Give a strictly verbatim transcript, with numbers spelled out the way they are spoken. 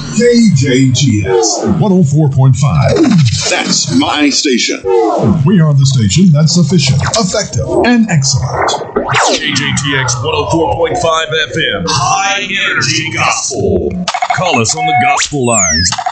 K J G S one oh four point five. That's my station. We are the station that's efficient, effective, and excellent. K J T X one oh four point five F M. High Energy Gospel. Call us on the gospel lines